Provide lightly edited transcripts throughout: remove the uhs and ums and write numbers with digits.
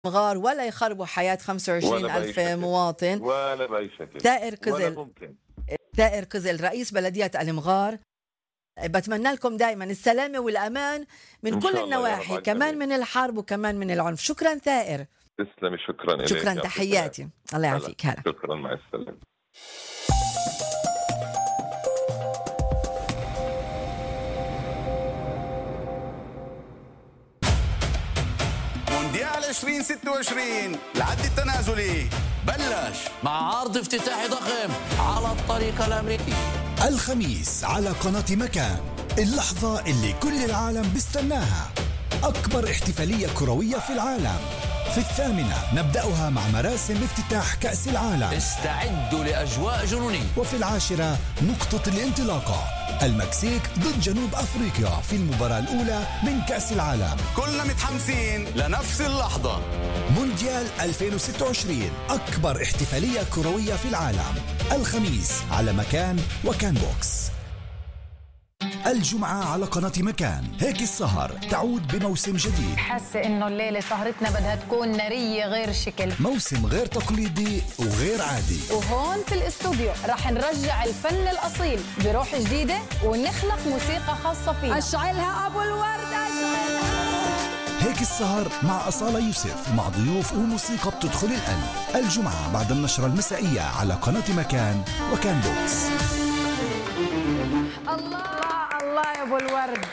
غار ولا يخربوا حياة 25 ولا بأي ألف شكل، مواطن. ولا بأي شكل، ثائر ولا كزل، ممكن. ثائر كزل رئيس بلدية المغار، بتمنى لكم دائما السلامة والأمان من إن كل شاء الله يا رب النواحي، على كمان الجميع. من الحرب وكمان من العنف. شكرا ثائر، تسلمي، شكرا شكرا، إليك، يعطيك العافية. تحياتي، الله هلا، يعافيك. هلا. شكرا، مع السلامة. مونديال 2026 العد التنازلي بلش مع عرض افتتاحي ضخم على الطريق الأمريكي الخميس على قناة مكان، اللحظة اللي كل العالم بيستناها، أكبر احتفالية كروية في العالم. في 8 نبدأها مع مراسم افتتاح كأس العالم. استعدوا لأجواء جنونية. وفي 10 نقطة الانطلاقة، المكسيك ضد جنوب أفريقيا في المباراة الأولى من كأس العالم. كلنا متحمسين لنفس اللحظة. مونديال 2026 أكبر احتفالية كروية في العالم، الخميس على مكان وكان بوكس. الجمعة على قناة مكان، هيك السهر تعود بموسم جديد. حاسة إنه الليلة سهرتنا بدها تكون نارية غير شكل، موسم غير تقليدي وغير عادي. وهون في الاستوديو رح نرجع الفن الأصيل بروح جديدة ونخلق موسيقى خاصة فينا. أشعلها أبو الورد، أشعلها. هيك السهر مع أصالة يوسف، مع ضيوف وموسيقى بتدخل القلب، الجمعة بعد النشرة المسائية على قناة مكان وكان بوكس. الله الله يا أبو الورد.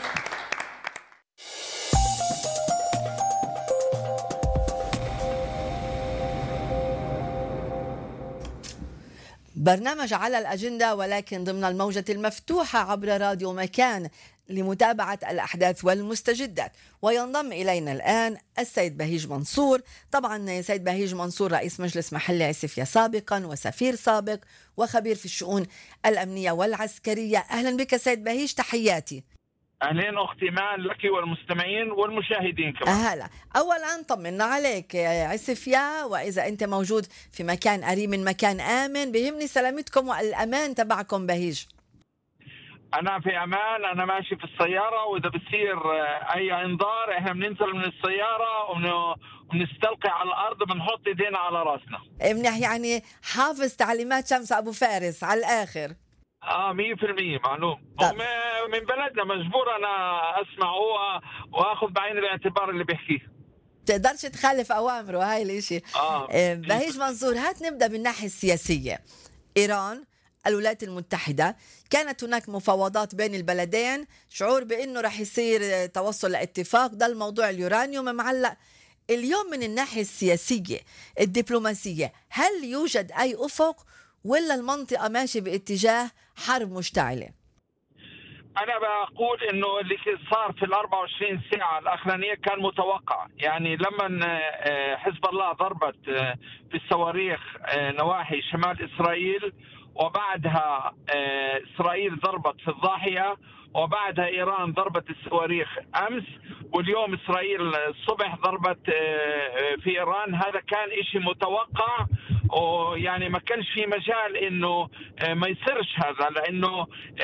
برنامج على الأجندة، ولكن ضمن الموجة المفتوحة عبر راديو مكان لمتابعة الأحداث والمستجدات. وينضم إلينا الآن السيد بهيج منصور. طبعا سيد بهيج منصور رئيس مجلس محلي عسفية سابقا وسفير سابق وخبير في الشؤون الأمنية والعسكرية. أهلا بك سيد بهيج، تحياتي. أهلين أختي مان لك والمستمعين والمشاهدين كمان. هلا، أولا طمنا عليك عسفية، وإذا أنت موجود في مكان قريب من مكان آمن. بيهمني سلامتكم والأمان تبعكم بهيج. أنا في أمان، أنا ماشي في السيارة، وإذا بتصير أي إنذار إحنا بننزل من السيارة ونستلقي على الأرض، بنحط إيدينا على رأسنا. منيح، يعني حافظ تعليمات شمس أبو فارس على الآخر. 100% معلوم. من بلدنا مجبور أنا أسمع وأخذ بعين الاعتبار اللي بيحكيه. تقدرش تخالف أوامره، هاي الاشي. بهيج منصور، هات نبدأ بالناحية السياسية. إيران، الولايات المتحدة، كانت هناك مفاوضات بين البلدين، شعور بأنه رح يصير توصل لاتفاق، ده الموضوع اليورانيوم معلق. اليوم من الناحية السياسية الدبلوماسية، هل يوجد أي أفق ولا المنطقة ماشية باتجاه حرب مشتعلة؟ أنا بقول إنه اللي صار في 24 ساعة الأخرانية كان متوقع. يعني لما حزب الله ضربت في الصواريخ نواحي شمال إسرائيل، وبعدها إسرائيل ضربت في الضاحية، وبعدها إيران ضربت الصواريخ أمس، واليوم إسرائيل الصبح ضربت في إيران. هذا كان إشي متوقع، ويعني ما كانش في مجال إنه ما يصيرش هذا، لأنه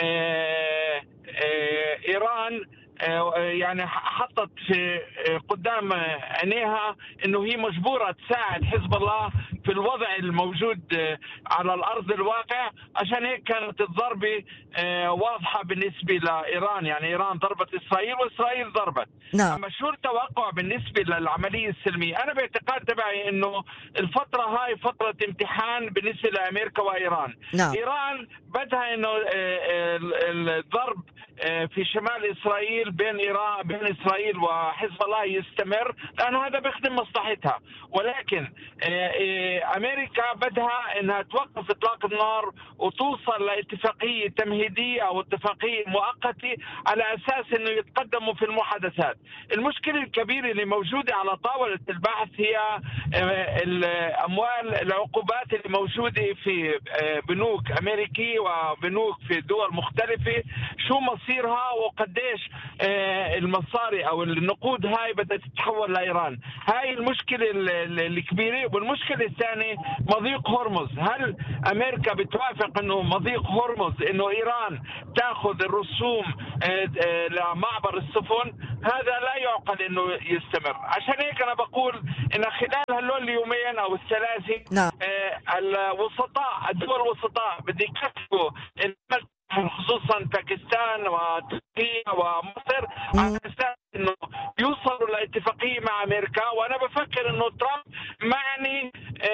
إيران يعني حطت في قدام عينيها انه هي مجبوره تساعد حزب الله في الوضع الموجود على الارض الواقع. عشان هيك كانت الضربه واضحه بالنسبه لايران. يعني ايران ضربت اسرائيل واسرائيل ضربت. نعم. اما شو التوقع بالنسبه للعمليه السلميه؟ انا باعتقاد تبعي انه الفتره هاي فتره امتحان بالنسبه لامريكا وايران. نعم. ايران بدها انه الضرب في شمال إسرائيل بين إسرائيل وحزب الله يستمر، لأن هذا بيخدم مصلحتها. ولكن أمريكا بدها أنها توقف إطلاق النار وتوصل لاتفاقية تمهيدية أو اتفاقية مؤقتة على أساس أنه يتقدموا في المحادثات. المشكلة الكبيرة اللي موجودة على طاولة البحث هي الأموال، العقوبات اللي موجودة في بنوك أمريكية وبنوك في دول مختلفة، شو مصيرها وقديش المصاري او النقود هاي بدها تتحول لايران. هاي المشكله الكبيره. والمشكله الثانيه مضيق هرمز. هل امريكا بتوافق انه مضيق هرمز انه ايران تاخذ الرسوم لمعبر السفن؟ هذا لا يعقل انه يستمر. عشان هيك انا بقول ان خلال هالول اليومين او الثلاثه الوسطاء، الدول الوسطاء بدي يكتفوا خصوصا باكستان وتركيا ومصر على اساس انه يوصلوا لاتفاقيه مع امريكا. وانا بفكر انه ترامب معني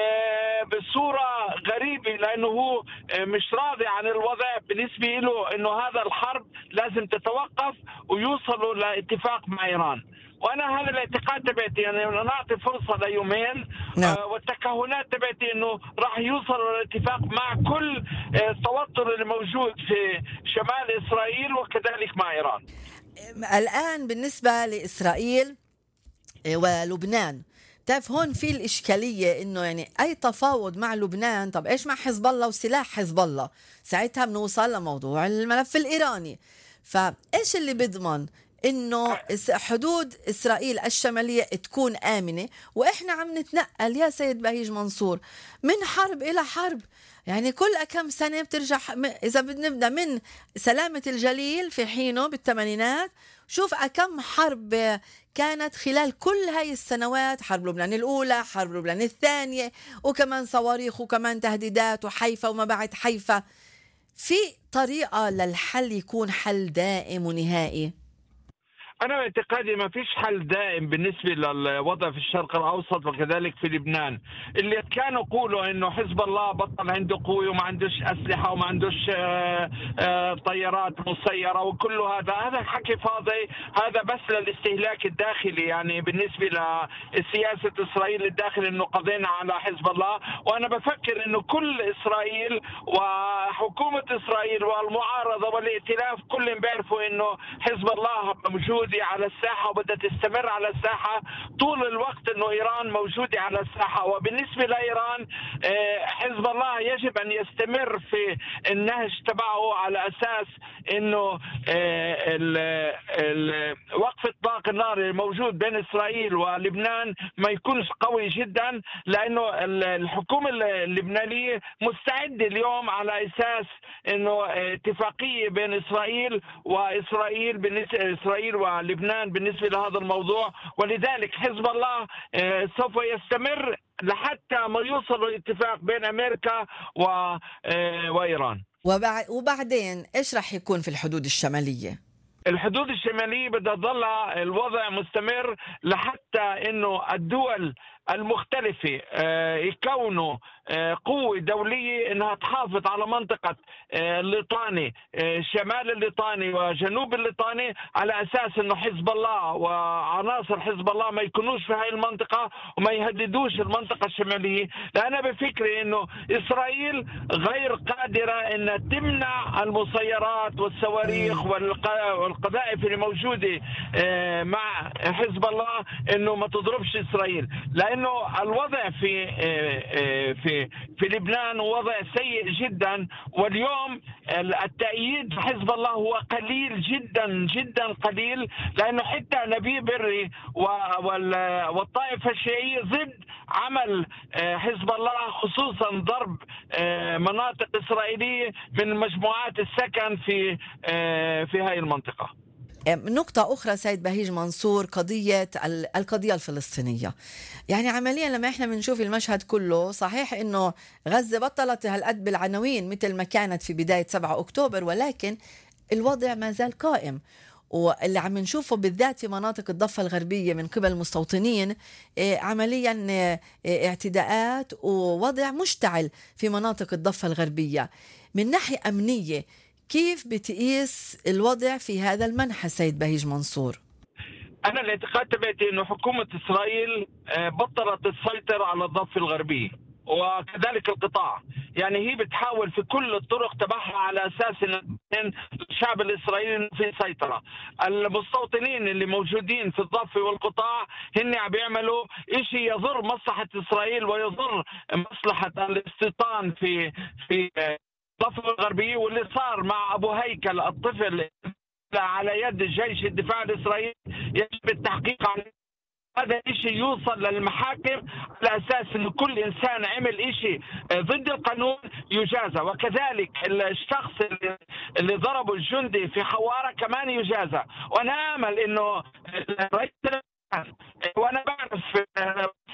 بصوره غريبه، لانه هو مش راضي عن الوضع. بالنسبه له انه هذا الحرب لازم تتوقف ويوصلوا لاتفاق مع ايران. وانا هذا الاعتقاد تبعتي، يعني نعطي فرصه ليومين والتكهنات تبعتي انه راح يوصلوا للاتفاق مع كل التوتر اللي موجود في شمال اسرائيل وكذلك مع ايران. الان بالنسبه لاسرائيل ولبنان، تعرف هون في الإشكالية إنه يعني أي تفاوض مع لبنان، طب إيش مع حزب الله وسلاح حزب الله؟ ساعتها بنوصل لموضوع الملف الإيراني. فإيش اللي بيضمن إنه حدود إسرائيل الشمالية تكون آمنة وإحنا عم نتنقل يا سيد بهيج منصور من حرب إلى حرب؟ يعني كل كم سنة بترجع. إذا بنبدأ من سلامة الجليل في حينه بالثمانينات، شوف كم حرب كانت خلال كل هاي السنوات، حرب لبنان الأولى، حرب لبنان الثانية، وكمان صواريخ وكمان تهديدات وحيفا وما بعد حيفا. في طريقة للحل يكون حل دائم ونهائي؟ أنا باعتقادي ما فيش حل دائم بالنسبة للوضع في الشرق الأوسط وكذلك في لبنان. اللي كانوا يقولوا إنه حزب الله بطل عنده قوة وما عندوش أسلحة وما عندوش طيارات مسيرة وكل هذا حكي فاضي. هذا بس للاستهلاك الداخلي، يعني بالنسبة لسياسة إسرائيل الداخل إنه قضينا على حزب الله. وأنا بفكر إنه كل إسرائيل وحكومة إسرائيل والمعارضة والائتلاف كلهم بيعرفوا إنه حزب الله موجود على الساحة وبدها تستمر على الساحة طول الوقت، انه ايران موجودة على الساحة. وبالنسبة لايران حزب الله يجب ان يستمر في النهج تبعه على اساس انه وقف اطلاق النار الموجود بين اسرائيل ولبنان ما يكونش قوي جدا، لانه الحكومة اللبنانية مستعدة اليوم على اساس انه اتفاقية بين اسرائيل بالنسبة اسرائيل ولبنان بالنسبة لهذا الموضوع. ولذلك حزب الله سوف يستمر لحتى ما يوصلوا الاتفاق بين أمريكا وإيران. وبعدين إيش رح يكون في الحدود الشمالية؟ الحدود الشمالية بدها تظل الوضع مستمر لحتى إنه الدول المختلفة يكونوا قوة دولية إنها تحافظ على منطقة الليطاني، شمال الليطاني وجنوب الليطاني، على أساس إنه حزب الله وعناصر حزب الله ما يكونوش في هاي المنطقة وما يهددوش المنطقة الشمالية. لأنا بفكري إنه إسرائيل غير قادرة إنها تمنع المسيرات والصواريخ والقذائف اللي موجودة مع حزب الله إنه ما تضربش إسرائيل، لأنه الوضع في لبنان وضع سيء جدا. واليوم التأييد حزب الله هو قليل جدا جدا قليل، لأنه حتى نبيه بري والطائفة الشيعية ضد عمل حزب الله، خصوصا ضرب مناطق إسرائيلية من مجموعات السكن في هاي المنطقة. نقطة أخرى سيد بهيج منصور، القضية الفلسطينية. يعني عمليا لما إحنا بنشوف المشهد كله، صحيح إنه غزة بطلت هالقد بالعناوين مثل ما كانت في بداية 7 أكتوبر، ولكن الوضع ما زال قائم. واللي عم نشوفه بالذات في مناطق الضفة الغربية من قبل المستوطنين عمليا اعتداءات ووضع مشتعل في مناطق الضفة الغربية. من ناحية أمنية كيف بتقيس الوضع في هذا المنحى سيد بهيج منصور؟ أنا الاعتقاد تبعتي إنه حكومة إسرائيل بطلت تسيطر على الضفة الغربية وكذلك القطاع. يعني هي بتحاول في كل الطرق تبعها على أساس إن الشعب الإسرائيلي في سيطرة. المستوطنين اللي موجودين في الضفة والقطاع هن عم بيعملوا إشي يضر مصلحة إسرائيل ويضر مصلحة الاستيطان في الضفة الغربية. واللي صار مع أبو هيكل الطفل على يد جيش الدفاع الإسرائيلي يجب التحقيق عليه. هذا الشيء يوصل للمحاكم على أساس أن كل إنسان عمل شيء ضد القانون يجازى، وكذلك الشخص اللي ضربه الجندي في حوارة كمان يجازى. وأنا آمل أنه رئيس، وأنا بعرف